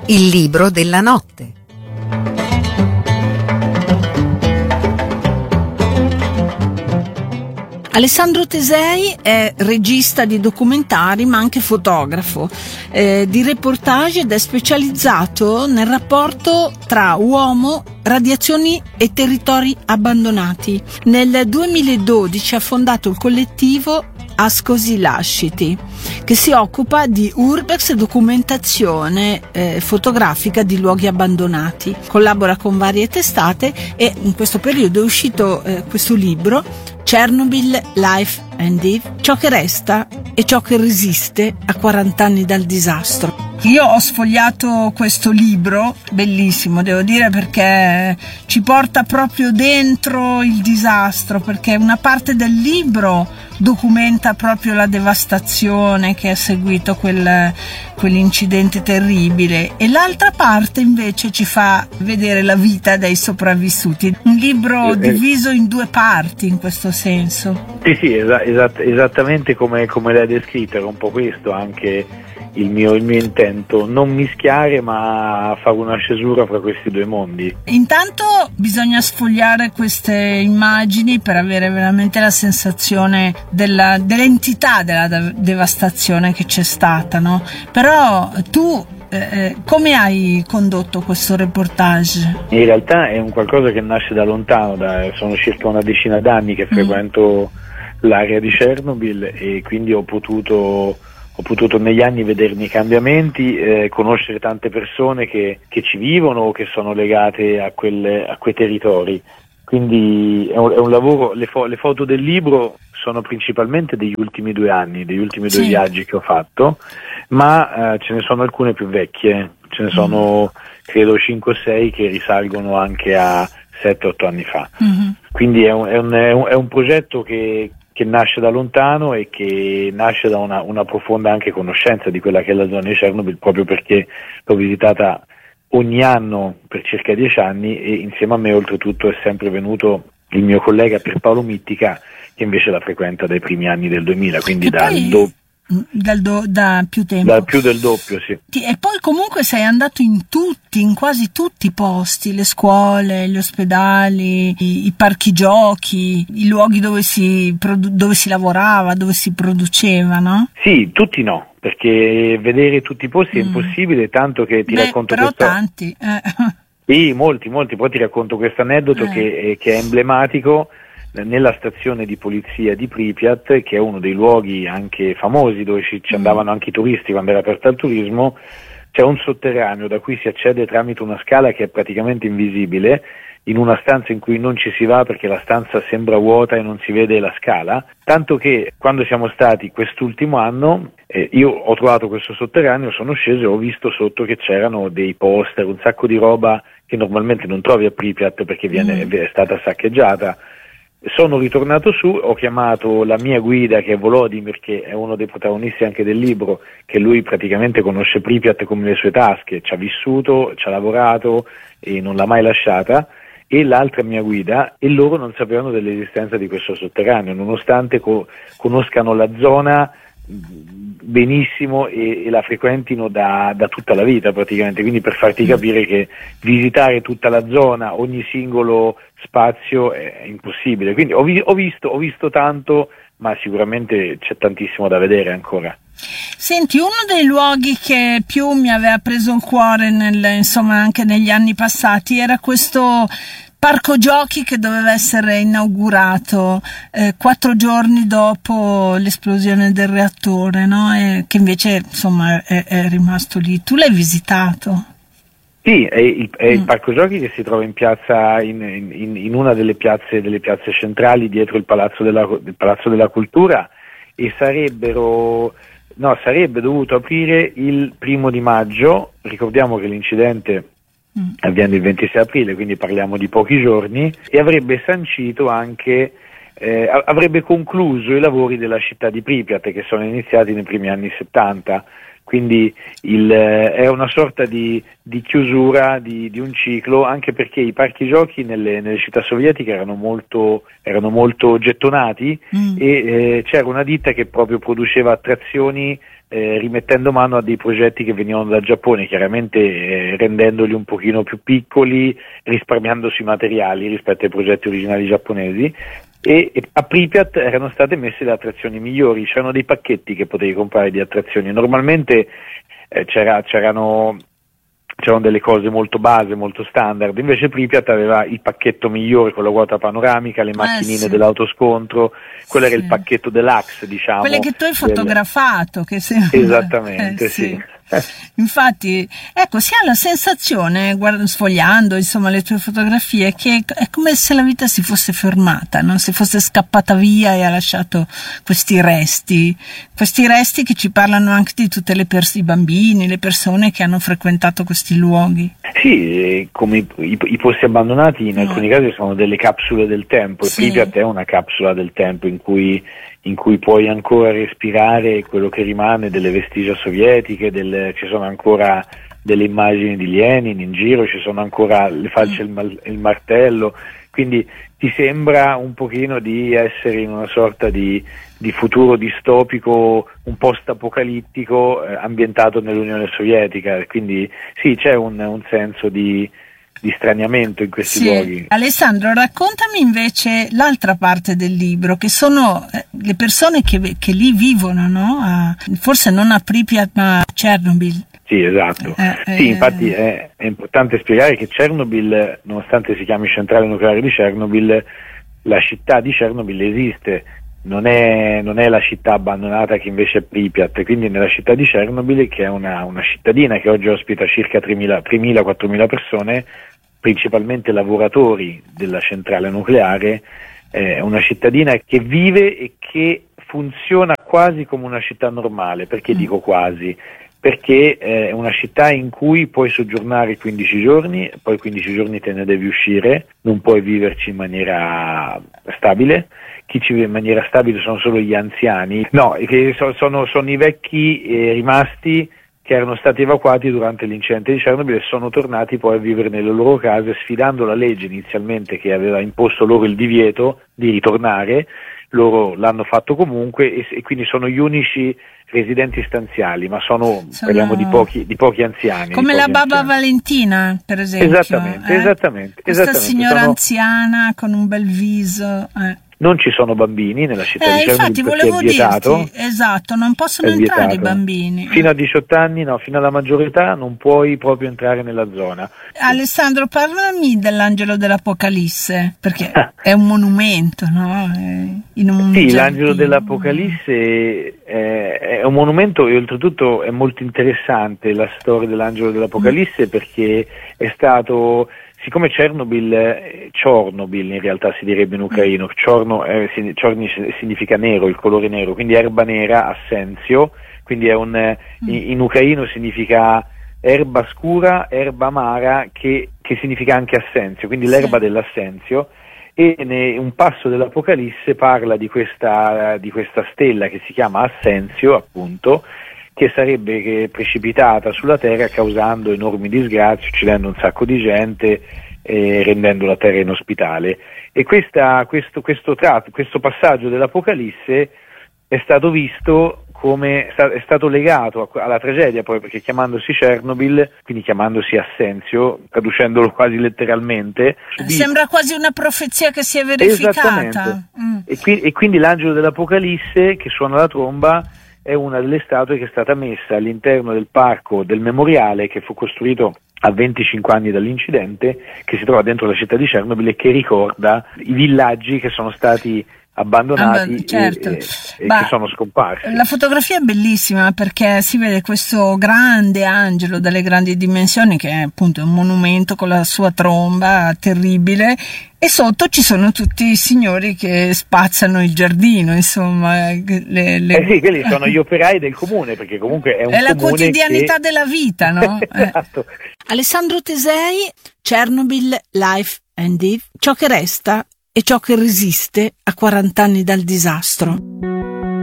Il libro della notte. Alessandro Tesei è regista di documentari ma anche fotografo di reportage ed è specializzato nel rapporto tra uomo, radiazioni e territori abbandonati. Nel 2012 ha fondato il collettivo Ascosì Lasciti, che si occupa di urbex e documentazione fotografica di luoghi abbandonati. Collabora con varie testate e in questo periodo è uscito questo libro, Chernobyl, Life and Eve, ciò che resta e ciò che resiste a 40 anni dal disastro. Io ho sfogliato questo libro, bellissimo devo dire, perché ci porta proprio dentro il disastro, perché una parte del libro documenta proprio la devastazione che è seguito quell'incidente terribile e l'altra parte invece ci fa vedere la vita dei sopravvissuti. Un libro diviso in due parti in questo senso. Sì, esattamente come l'hai descritto, era un po' questo anche il mio intento, non mischiare ma fare una cesura fra questi due mondi. Intanto bisogna sfogliare queste immagini per avere veramente la sensazione dell'entità della devastazione che c'è stata, no? Però tu come hai condotto questo reportage? In realtà è un qualcosa che nasce da lontano, sono circa una decina d'anni che frequento l'area di Chernobyl e quindi ho potuto negli anni vedermi i cambiamenti, conoscere tante persone che ci vivono o che sono legate a quei territori. Quindi è un lavoro, le foto del libro sono principalmente degli ultimi 2 anni, degli ultimi 2 viaggi che ho fatto, ma ce ne sono alcune più vecchie, ce ne sono credo 5 o 6 che risalgono anche a 7-8 anni fa. Quindi è un progetto che nasce da lontano e che nasce da una profonda anche conoscenza di quella che è la zona di Chernobyl, proprio perché l'ho visitata ogni anno per circa 10 anni e insieme a me oltretutto è sempre venuto il mio collega Pierpaolo Mittica, che invece la frequenta dai primi anni del 2000, quindi da più tempo. Da più del doppio, sì. E poi comunque sei andato in quasi tutti i posti, le scuole, gli ospedali, i parchi giochi, i luoghi dove si lavorava, dove si produceva, no? Sì, tutti no, perché vedere tutti i posti è impossibile, tanto che ti racconto però tanti. Sì, molti, poi ti racconto questo aneddoto che è emblematico. Nella stazione di polizia di Pripyat, che è uno dei luoghi anche famosi dove ci andavano anche i turisti quando era aperto al turismo, c'è un sotterraneo da cui si accede tramite una scala che è praticamente invisibile, in una stanza in cui non ci si va perché la stanza sembra vuota e non si vede la scala, tanto che quando siamo stati quest'ultimo anno io ho trovato questo sotterraneo, sono sceso e ho visto sotto che c'erano dei poster, un sacco di roba che normalmente non trovi a Pripyat perché è stata saccheggiata. Sono ritornato su, ho chiamato la mia guida che è Volodymyr, che è uno dei protagonisti anche del libro, che lui praticamente conosce Pripyat come le sue tasche, ci ha vissuto, ci ha lavorato e non l'ha mai lasciata, e l'altra mia guida, e loro non sapevano dell'esistenza di questo sotterraneo, nonostante conoscano la zona benissimo e la frequentino da tutta la vita praticamente, quindi per farti capire che visitare tutta la zona, ogni singolo spazio è impossibile. Quindi ho visto tanto, ma sicuramente c'è tantissimo da vedere ancora. Senti, uno dei luoghi che più mi aveva preso il cuore anche negli anni passati era questo parco giochi che doveva essere inaugurato 4 giorni dopo l'esplosione del reattore, no? E che invece è rimasto lì. Tu l'hai visitato? Sì, è il parco giochi che si trova in piazza in una delle piazze centrali dietro il Palazzo della Cultura, e sarebbe dovuto aprire il 1° maggio. Ricordiamo che l'incidente avviene il 26 aprile, quindi parliamo di pochi giorni, e avrebbe sancito anche avrebbe concluso i lavori della città di Pripyat, che sono iniziati nei primi anni 70. Quindi è una sorta di chiusura di un ciclo, anche perché i parchi giochi nelle città sovietiche erano molto gettonati e c'era una ditta che proprio produceva attrazioni rimettendo mano a dei progetti che venivano dal Giappone, chiaramente rendendoli un pochino più piccoli, risparmiando sui materiali rispetto ai progetti originali giapponesi, e a Pripyat erano state messe le attrazioni migliori. C'erano dei pacchetti che potevi comprare di attrazioni, normalmente c'erano delle cose molto base, molto standard, invece Pripyat aveva il pacchetto migliore con la ruota panoramica, le macchinine dell'autoscontro, quello era il pacchetto deluxe, diciamo. Quelle che tu hai fotografato, che sembra. Esattamente, sì. Infatti, ecco, si ha la sensazione, sfogliando insomma le tue fotografie, che è come se la vita si fosse fermata, non si fosse scappata via e ha lasciato questi resti che ci parlano anche di tutte i bambini, le persone che hanno frequentato questi luoghi. Sì, come i posti abbandonati in alcuni casi sono delle capsule del tempo, e Pripyat è una capsula del tempo in cui puoi ancora respirare quello che rimane delle vestigia sovietiche, ci sono ancora delle immagini di Lenin in giro, ci sono ancora le falce e il martello, quindi ti sembra un pochino di essere in una sorta di futuro distopico, un post-apocalittico ambientato nell'Unione Sovietica, quindi sì, c'è un senso di straniamento in questi luoghi. Alessandro, raccontami invece l'altra parte del libro, che sono le persone che lì vivono, no? Forse non a Pripyat ma a Chernobyl. Sì, esatto. Sì, infatti è importante spiegare che Chernobyl, nonostante si chiami centrale nucleare di Chernobyl, la città di Chernobyl esiste, non è la città abbandonata che invece è Pripyat, quindi nella città di Chernobyl, che è una cittadina che oggi ospita circa 3.000-4.000 persone, principalmente lavoratori della centrale nucleare, è una cittadina che vive e che funziona quasi come una città normale. Perché dico quasi? Perché è una città in cui puoi soggiornare 15 giorni, poi 15 giorni te ne devi uscire, non puoi viverci in maniera stabile. Chi ci vive in maniera stabile sono solo gli anziani, che sono i vecchi rimasti che erano stati evacuati durante l'incidente di Chernobyl e sono tornati poi a vivere nelle loro case, sfidando la legge inizialmente che aveva imposto loro il divieto di ritornare. Loro l'hanno fatto comunque e quindi sono gli unici residenti stanziali, ma parliamo di pochi anziani. Come la Baba Valentina, per esempio. Esattamente. Questa signora anziana con un bel viso. Non ci sono bambini nella città di Chernobyl, infatti volevo dirti, esatto, non possono entrare i bambini. Fino a 18 anni, fino alla maggiore età non puoi proprio entrare nella zona. Alessandro, parlami dell'Angelo dell'Apocalisse, perché è un monumento, no? Sì, l'Angelo dell'Apocalisse è un monumento e oltretutto è molto interessante la storia dell'Angelo dell'Apocalisse, perché è stato... Siccome Chernobyl in realtà si direbbe in ucraino, Chorny significa nero, il colore nero, quindi erba nera, assenzio, quindi in ucraino significa erba scura, erba amara, che significa anche assenzio, quindi l'erba dell'assenzio, e un passo dell'Apocalisse parla di questa stella che si chiama Assenzio, appunto, che sarebbe precipitata sulla Terra causando enormi disgrazie, uccidendo un sacco di gente e rendendo la Terra inospitale. E questo passaggio dell'Apocalisse è stato visto come è stato legato alla tragedia, poi, perché chiamandosi Chernobyl, quindi chiamandosi Assenzio, traducendolo quasi letteralmente, sembra quasi una profezia che si è verificata. E quindi l'Angelo dell'Apocalisse che suona la tromba è una delle statue che è stata messa all'interno del parco del memoriale, che fu costruito a 25 anni dall'incidente, che si trova dentro la città di Chernobyl e che ricorda i villaggi che sono stati abbandonati certo. e che sono scomparsi. La fotografia è bellissima perché si vede questo grande angelo dalle grandi dimensioni, che è appunto un monumento con la sua tromba terribile, e sotto ci sono tutti i signori che spazzano il giardino, insomma. Sì, quelli sono gli operai del comune, perché comunque è la quotidianità della vita, no? Esatto. Alessandro Tesei, Chernobyl, Life and Death, ciò che resta e ciò che resiste a 40 anni dal disastro.